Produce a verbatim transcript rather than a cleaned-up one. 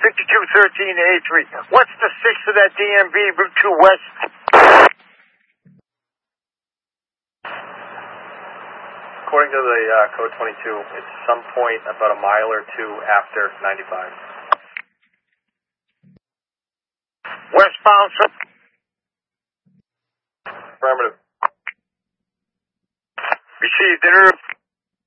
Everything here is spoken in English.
fifty-two thirteen A three. What's the six of that D M V Route two West? According to the uh, code twenty-two, it's some point about a mile or two after ninety-five. Westbound, sir. Affirmative. Received.